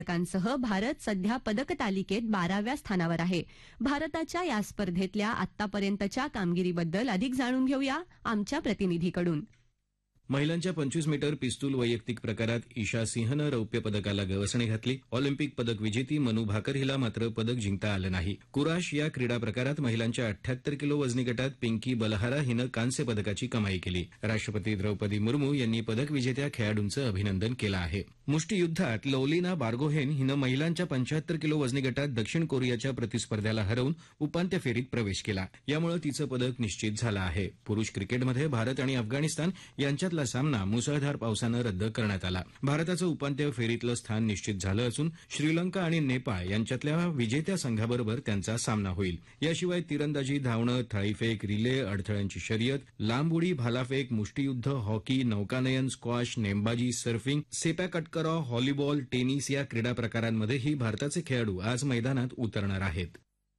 पदकांसह भारत सध्या पदक तालिकेत 12व्या स्थानावर आहे. भारताच्या या स्पर्धेतल्या आतापर्यंतच्या कामगिरीबद्दल अधिक जाणून घेऊया आमच्या प्रतिनिधीकडून. महिलांच्या 25 मीटर पिस्तूल वैयक्तिक प्रकारात ईशा सिंहनं रौप्य पदकाला गवसणी घातली. ऑलिम्पिक पदक विजेती मनू भाकर हिला मात्र पदक जिंकता आलं नाही. कुराश या क्रीडा प्रकारात महिलांच्या 78 किलो वजनी गटात पिंकी बलहारा हिनं कांस्य पदकाची कमाई केली. राष्ट्रपती द्रौपदी मुर्मू यांनी पदक विजेत्या खेळाडूंचं अभिनंदन केलं आहे. मुष्टियुद्धात लवलिना बार्गोहेन हिनं महिलांच्या 75 किलो वजनी गटात दक्षिण कोरियाच्या प्रतिस्पर्ध्याला हरवून उपांत्य फेरीत प्रवेश केला. यामुळे तिचं पदक निश्चित झालं आहे. पुरुष क्रिकेटमध्ये भारत आणि अफगाणिस्तान यांच्यातला सामना मुसळधार पावसानं रद्द करण्यात आला. भारताचं उपांत्य फेरीतलं स्थान निश्चित झालं असून श्रीलंका आणि नेपाळ यांच्यातल्या विजेत्या संघाबरोबर त्यांचा सामना होईल. याशिवाय तिरंदाजी, धावणं, थाळीफेक, रिले, अडथळ्यांची शर्यत, लांब उडी, भालाफेक, मुष्टियुद्ध, हॉकी, नौकानयन, स्क्वॉश, नेमबाजी, सर्फिंग, सेपॅकटकरा, व्हॉलीबॉल, टेनिस या क्रीडा प्रकारांमध्येही भारताचे खेळाडू आज मैदानात उतरणार आहेत.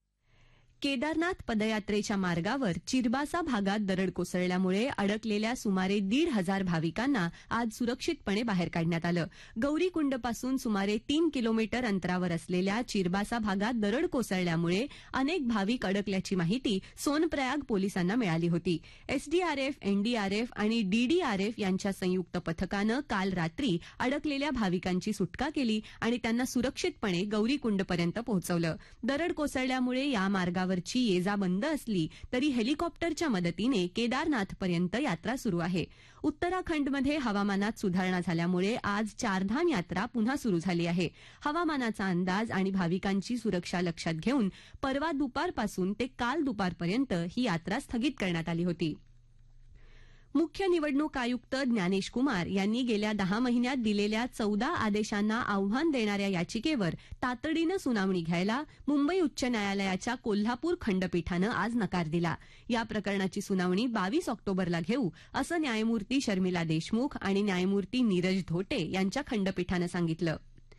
केदारनाथ पदयात्रेच्या मार्गावर चिरबासा भागात दरड कोसळल्यामुळे अडकलेल्या सुमारे 1,500 भाविकांना आज सुरक्षितपणे बाहेर काढण्यात आलं. गौरीकुंडपासून सुमारे 3 किलोमीटर अंतरावर असलेल्या चिरबासा भागात दरड कोसळल्यामुळे अनेक भाविक अडकल्याची माहिती सोनप्रयाग पोलिसांना मिळाली होती. एसडीआरएफ, एनडीआरएफ आणि डीडीआरएफ यांच्या संयुक्त पथकानं काल रात्री अडकलेल्या भाविकांची सुटका केली आणि त्यांना सुरक्षितपणे गौरीकुंडपर्यंत पोहोचवलं. दरड कोसळल्यामुळे या मार्गावर ये जा बंद असली तरी हेलिकॉप्टरच्या मदतीने केदारनाथपर्यंत यात्रा सुरू आहे. उत्तराखंडमध्ये हवामानात सुधारणा झाल्यामुळे आज चारधाम यात्रा पुन्हा सुरू झाली आहे. हवामानाचा अंदाज आणि भाविकांची सुरक्षा लक्षात घेऊन परवा दुपारपासून ते काल दुपारपर्यंत ही यात्रा स्थगित करण्यात आली होती. मुख्य निवडणूक आयुक्त ज्ञानेश कुमार यांनी गेल्या 10 महिन्यात दिलेल्या 14 आदेशांना आव्हान देणाऱ्या याचिकेवर तातडीनं सुनावणी घ्यायला मुंबई उच्च न्यायालयाच्या कोल्हापूर खंडपीठानं आज नकार दिला. या प्रकरणाची सुनावणी 22 ऑक्टोबरला घेऊ असं न्यायमूर्ती शर्मिला देशमुख आणि न्यायमूर्ती नीरज धोटे यांच्या खंडपीठानं सांगितलं.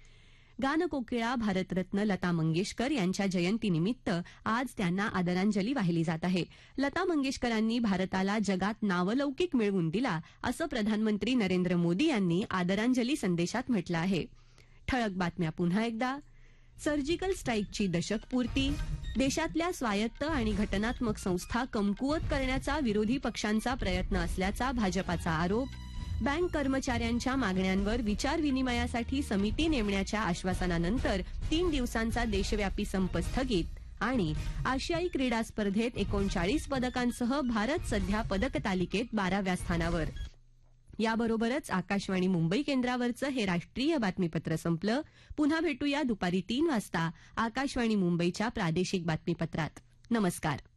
गानकोकिळा भारतरत्न लता मंगेशकर यांच्या जयंतीनिमित्त आज त्यांना आदरांजली वाहिली जात आहे. लता मंगेशकरांनी भारताला जगात नावलौकिक मिळवून दिला असं प्रधानमंत्री नरेंद्र मोदी यांनी आदरांजली संदेशात म्हटलं आहे. ठळक बातम्या पुन्हा एकदा. सर्जिकल स्ट्राईकची दशकपूर्ती, देशातल्या स्वायत्त आणि घटनात्मक संस्था कमकुवत करण्याचा विरोधी पक्षांचा प्रयत्न असल्याचा भाजपाचा आरोप, बँक कर्मचाऱ्यांच्या मागण्यांवर विचारविनिमयासाठी समिती नेमण्याच्या आश्वासनानंतर 3 दिवसांचा देशव्यापी संप स्थगित आणि आशियाई क्रीडा स्पर्धेत 39 पदकांसह भारत सध्या पदक तालिकेत 12व्या स्थानावर. याबरोबरच आकाशवाणी मुंबई केंद्रावरचं हे राष्ट्रीय बातमीपत्र संपलं. पुन्हा भेटूया दुपारी 3 वाजता आकाशवाणी मुंबईच्या प्रादेशिक बातमीपत्रात. नमस्कार.